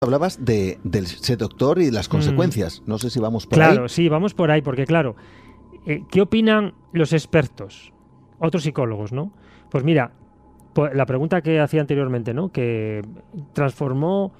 Hablabas del seductor y las consecuencias. No sé si vamos por ahí. Claro, sí, vamos por ahí, porque claro, ¿qué opinan los expertos? Otros psicólogos, ¿no? Pues mira, la pregunta que hacía anteriormente, ¿no? Que transformó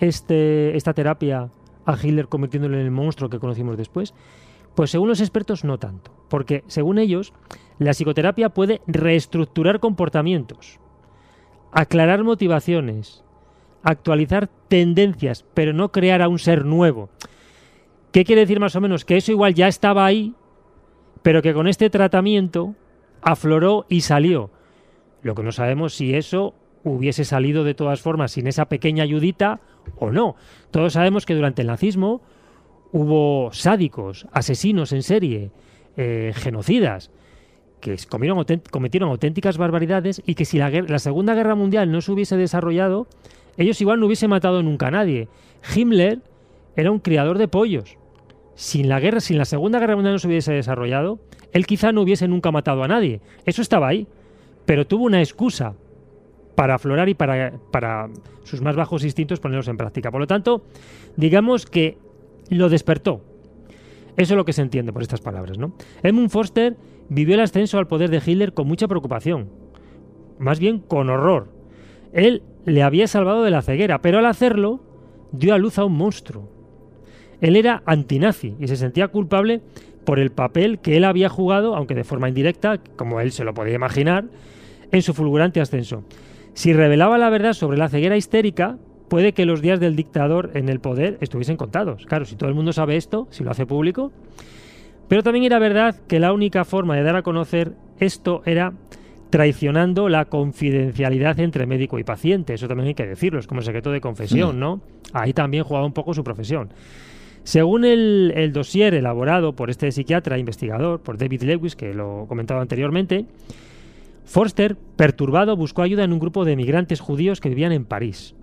esta terapia a Hitler convirtiéndolo en el monstruo que conocimos después. Pues según los expertos no tanto, porque según ellos la psicoterapia puede reestructurar comportamientos, aclarar motivaciones, actualizar tendencias, pero no crear a un ser nuevo. ¿Qué quiere decir más o menos? Que eso igual ya estaba ahí, pero que con este tratamiento afloró y salió. Lo que no sabemos si eso hubiese salido de todas formas sin esa pequeña ayudita o no. Todos sabemos que durante el nazismo hubo sádicos, asesinos en serie, genocidas, que cometieron auténticas barbaridades y que si la Segunda Guerra Mundial no se hubiese desarrollado, ellos igual no hubiesen matado nunca a nadie. Himmler era un criador de pollos. Si la Segunda Guerra Mundial no se hubiese desarrollado, él quizá no hubiese nunca matado a nadie. Eso estaba ahí. Pero tuvo una excusa para aflorar y para sus más bajos instintos ponerlos en práctica. Por lo tanto, digamos que lo despertó. Eso es lo que se entiende por estas palabras, ¿no? Edmund Forster vivió el ascenso al poder de Hitler con mucha preocupación. Más bien con horror. Él le había salvado de la ceguera, pero al hacerlo dio a luz a un monstruo. Él era antinazi y se sentía culpable por el papel que él había jugado, aunque de forma indirecta, como él se lo podía imaginar, en su fulgurante ascenso. Si revelaba la verdad sobre la ceguera histérica, puede que los días del dictador en el poder estuviesen contados. Claro, si todo el mundo sabe esto, si lo hace público. Pero también era verdad que la única forma de dar a conocer esto era traicionando la confidencialidad entre médico y paciente. Eso también hay que decirlo, es como el secreto de confesión, ¿no? Ahí también jugaba un poco su profesión. Según el dossier elaborado por este psiquiatra investigador, por David Lewis, que lo comentaba anteriormente, Forster, perturbado, buscó ayuda en un grupo de emigrantes judíos que vivían en París.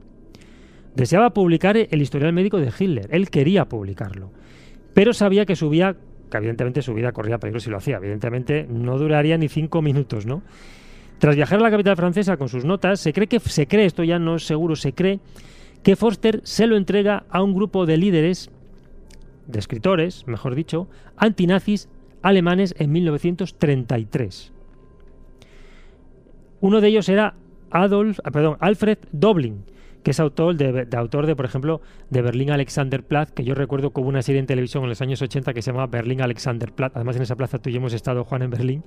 Deseaba publicar el historial médico de Hitler, él quería publicarlo, pero sabía que evidentemente su vida corría peligro si lo hacía, evidentemente no duraría ni 5 minutos, ¿no? Tras viajar a la capital francesa con sus notas, se cree, esto ya no es seguro, se cree que Forster se lo entrega a un grupo de líderes, de escritores, mejor dicho, antinazis alemanes en 1933. Uno de ellos era Alfred Döblin, que es autor de, por ejemplo, de Berlín Alexanderplatz, que yo recuerdo que hubo una serie en televisión en los años 80 que se llamaba Berlín Alexanderplatz. Además, en esa plaza tú y yo hemos estado, Juan, en Berlín.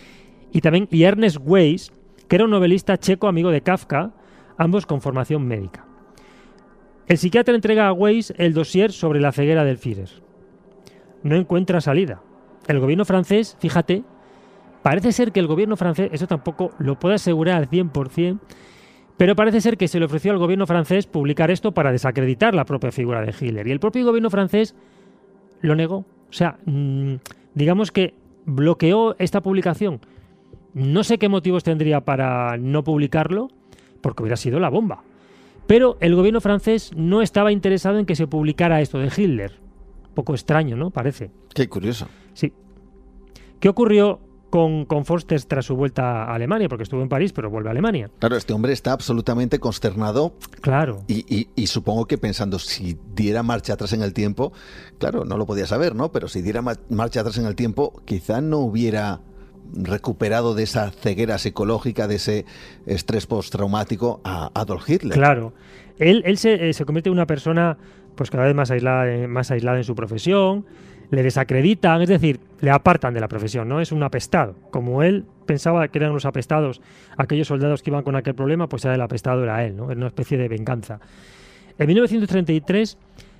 Y Ernest Weiss, que era un novelista checo amigo de Kafka, ambos con formación médica. El psiquiatra entrega a Weiss el dossier sobre la ceguera del Führer. No encuentra salida. El gobierno francés, fíjate, parece ser que el gobierno francés, eso tampoco lo puedo asegurar al 100%, pero parece ser que se le ofreció al gobierno francés publicar esto para desacreditar la propia figura de Hitler. Y el propio gobierno francés lo negó. O sea, digamos que bloqueó esta publicación. No sé qué motivos tendría para no publicarlo, porque hubiera sido la bomba. Pero el gobierno francés no estaba interesado en que se publicara esto de Hitler. Un poco extraño, ¿no? Parece. Qué curioso. Sí. ¿Qué ocurrió con Forster tras su vuelta a Alemania? Porque estuvo en París, pero vuelve a Alemania. Claro, este hombre está absolutamente consternado. Claro. Y supongo que pensando, si diera marcha atrás en el tiempo, claro, no lo podía saber, ¿no? Pero si diera marcha atrás en el tiempo, quizá no hubiera recuperado de esa ceguera psicológica, de ese estrés postraumático a Adolf Hitler. Claro. Él se convierte en una persona pues cada vez más aislada en su profesión, le desacreditan, es decir, le apartan de la profesión, ¿no? Es un apestado. Como él pensaba que eran los apestados aquellos soldados que iban con aquel problema, pues era el apestado, era él, ¿no? Era una especie de venganza. En 1933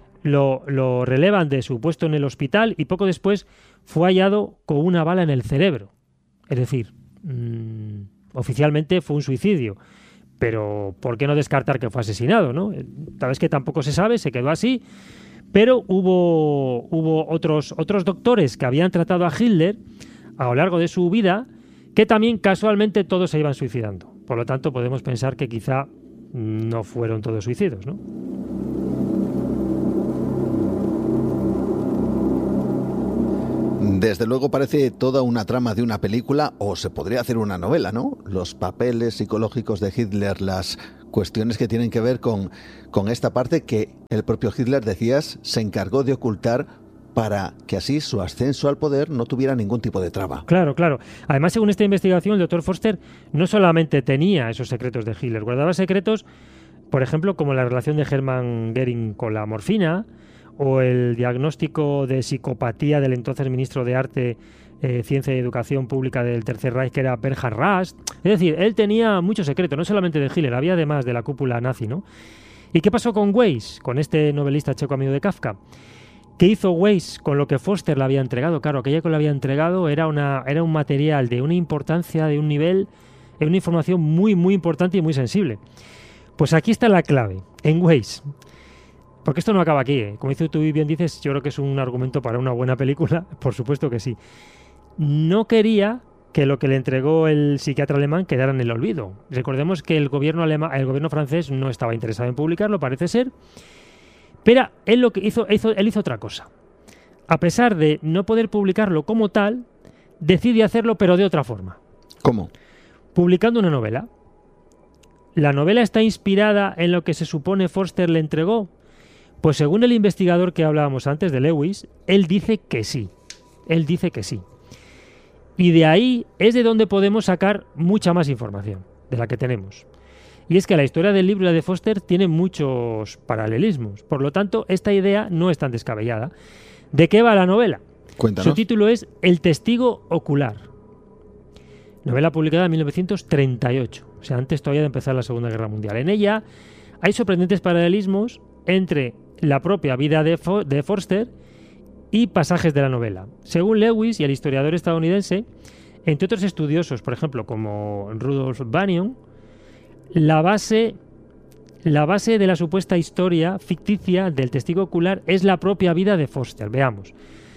lo relevan de su puesto en el hospital y poco después fue hallado con una bala en el cerebro. Es decir, oficialmente fue un suicidio, pero ¿por qué no descartar que fue asesinado, ¿no? Tal vez que tampoco se sabe, se quedó así, pero hubo otros doctores que habían tratado a Hitler a lo largo de su vida que también casualmente todos se iban suicidando. Por lo tanto, podemos pensar que quizá no fueron todos suicidios, ¿no? Desde luego parece toda una trama de una película, o se podría hacer una novela, ¿no? Los papeles psicológicos de Hitler, las cuestiones que tienen que ver con esta parte que el propio Hitler, decías, se encargó de ocultar para que así su ascenso al poder no tuviera ningún tipo de traba. Claro, claro. Además, según esta investigación, el doctor Forster no solamente tenía esos secretos de Hitler, guardaba secretos, por ejemplo, como la relación de Hermann Göring con la morfina, o el diagnóstico de psicopatía del entonces ministro de Arte, Ciencia y Educación Pública del Tercer Reich, que era Bernhard Rast. Es decir, él tenía muchos secretos, no solamente de Hitler, había además de la cúpula nazi, ¿no? ¿Y qué pasó con Weiss, con este novelista checo amigo de Kafka? ¿Qué hizo Weiss con lo que Forster le había entregado? Claro, aquello que le había entregado era un material de una importancia, de un nivel, de una información muy, muy importante y muy sensible. Pues aquí está la clave, en Weiss. Porque esto no acaba aquí, ¿eh? Como tú bien dices, yo creo que es un argumento para una buena película, por supuesto que sí. No quería que lo que le entregó el psiquiatra alemán quedara en el olvido. Recordemos que el gobierno francés no estaba interesado en publicarlo, parece ser, pero él hizo otra cosa. A pesar de no poder publicarlo como tal, decide hacerlo, pero de otra forma. ¿Cómo? Publicando una novela. ¿La novela está inspirada en lo que se supone Forster le entregó? Pues según el investigador que hablábamos antes, de Lewis, él dice que sí. Él dice que sí. Y de ahí es de donde podemos sacar mucha más información de la que tenemos. Y es que la historia del libro y la de Forster tiene muchos paralelismos. Por lo tanto, esta idea no es tan descabellada. ¿De qué va la novela? Cuéntanos. Su título es El testigo ocular. Novela publicada en 1938. O sea, antes todavía de empezar la Segunda Guerra Mundial. En ella hay sorprendentes paralelismos entre la propia vida de Forster y pasajes de la novela. Según Lewis y el historiador estadounidense, entre otros estudiosos, por ejemplo, como Rudolf Banion, la base de la supuesta historia ficticia del testigo ocular es la propia vida de Forster. Veamos.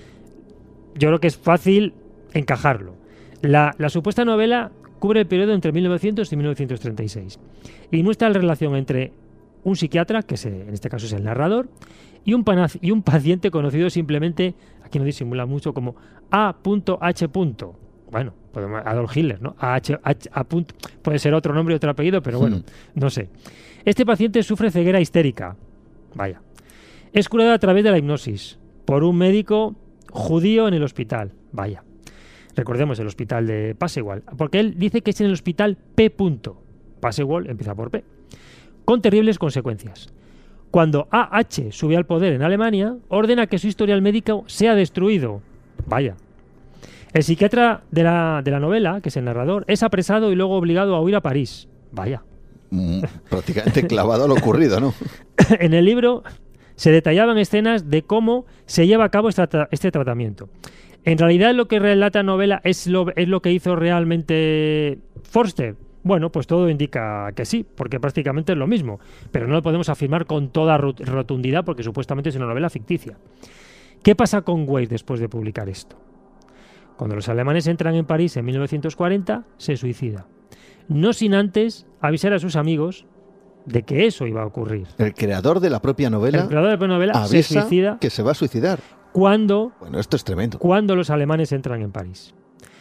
Yo creo que es fácil encajarlo. La supuesta novela cubre el periodo entre 1900 y 1936 y muestra la relación entre un psiquiatra, que en este caso es el narrador, y un paciente conocido simplemente, aquí no disimula mucho, como A.H. Bueno, Adolf Hitler, ¿no? Puede ser otro nombre y otro apellido, pero bueno, no sé. Este paciente sufre ceguera histérica. Vaya. Es curado a través de la hipnosis por un médico judío en el hospital. Vaya. Recordemos el hospital de Passewall, porque él dice que es en el hospital P. Passewall empieza por P. Con terribles consecuencias. Cuando A.H. sube al poder en Alemania, ordena que su historial médico sea destruido. Vaya. El psiquiatra de la novela, que es el narrador, es apresado y luego obligado a huir a París. Vaya. Prácticamente clavado a lo ocurrido, ¿no? En el libro se detallaban escenas de cómo se lleva a cabo este tratamiento. En realidad lo que relata la novela es lo que hizo realmente Forster. Bueno, pues todo indica que sí, porque prácticamente es lo mismo, pero no lo podemos afirmar con toda rotundidad porque supuestamente es una novela ficticia. ¿Qué pasa con Weiss después de publicar esto? Cuando los alemanes entran en París en 1940, se suicida. No sin antes avisar a sus amigos de que eso iba a ocurrir. El creador de la propia novela, se suicida, que se va a suicidar. Bueno, esto es tremendo. Cuando los alemanes entran en París.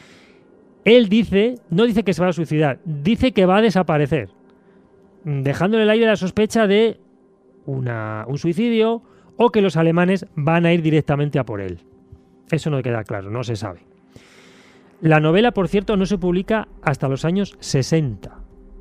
Él no dice que se va a suicidar, dice que va a desaparecer, dejando en el aire la sospecha de un suicidio o que los alemanes van a ir directamente a por él. Eso no queda claro, no se sabe. La novela, por cierto, no se publica hasta los años 60.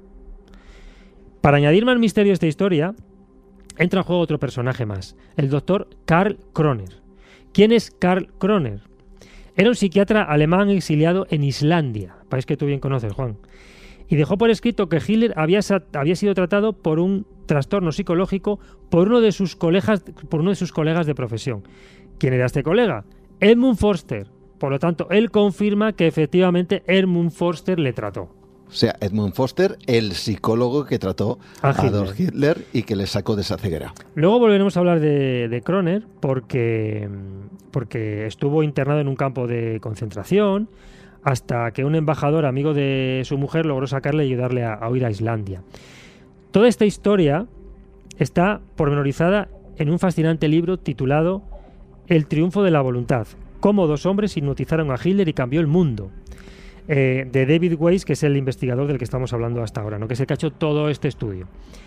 Para añadir más misterio a esta historia, entra en juego otro personaje más, el doctor Karl Kroner. ¿Quién es Karl Kroner? Era un psiquiatra alemán exiliado en Islandia, país que tú bien conoces, Juan, y dejó por escrito que Hitler había sido tratado por un trastorno psicológico por uno de sus colegas de profesión. ¿Quién era este colega? Edmund Forster. Por lo tanto, él confirma que efectivamente Edmund Forster le trató. O sea, Edmund Forster, el psicólogo que trató a Adolf Hitler y que le sacó de esa ceguera. Luego volveremos a hablar de Kroner porque estuvo internado en un campo de concentración hasta que un embajador amigo de su mujer logró sacarle y ayudarle a huir a Islandia. Toda esta historia está pormenorizada en un fascinante libro titulado El triunfo de la voluntad, cómo dos hombres hipnotizaron a Hitler y cambió el mundo. de David Weiss, que es el investigador del que estamos hablando hasta ahora, ¿no? Que es el que ha hecho todo este estudio.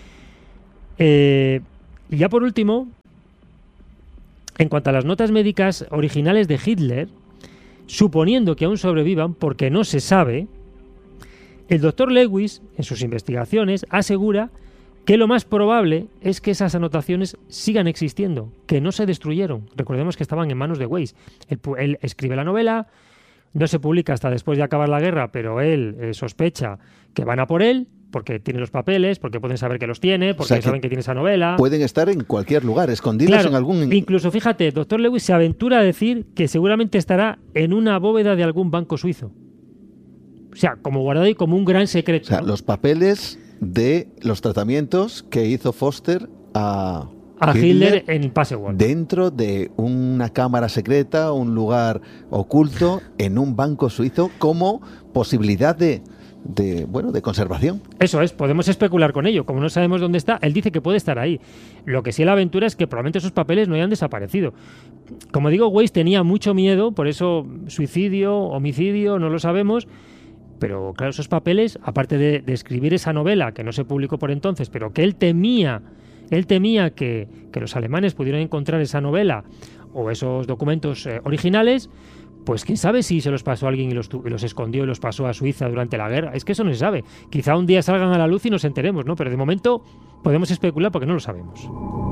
Y ya por último, en cuanto a las notas médicas originales de Hitler, suponiendo que aún sobrevivan, porque no se sabe, el doctor Lewis, en sus investigaciones, asegura que lo más probable es que esas anotaciones sigan existiendo, que no se destruyeron. Recordemos que estaban en manos de Weiss. Él escribe la novela, no se publica hasta después de acabar la guerra, pero él sospecha que van a por él, porque tiene los papeles, porque pueden saber que los tiene, porque saben que tiene esa novela. Pueden estar en cualquier lugar, escondidos en algún... Incluso, fíjate, Dr. Lewis se aventura a decir que seguramente estará en una bóveda de algún banco suizo. O sea, como guardado y como un gran secreto. O sea, ¿no? Los papeles de los tratamientos que hizo Foster a Hitler en Pasewalk. Dentro de una cámara secreta, un lugar oculto, en un banco suizo, como posibilidad de conservación. Eso es, podemos especular con ello. Como no sabemos dónde está, él dice que puede estar ahí. Lo que sí la aventura es que probablemente esos papeles no hayan desaparecido. Como digo, Weiss tenía mucho miedo, por eso suicidio, homicidio, no lo sabemos. Pero claro, esos papeles, aparte de escribir esa novela, que no se publicó por entonces, pero que él temía que los alemanes pudieran encontrar esa novela o esos documentos originales, pues quién sabe si se los pasó a alguien y los escondió y los pasó a Suiza durante la guerra. Es que eso no se sabe. Quizá un día salgan a la luz y nos enteremos, ¿no? Pero de momento podemos especular porque no lo sabemos.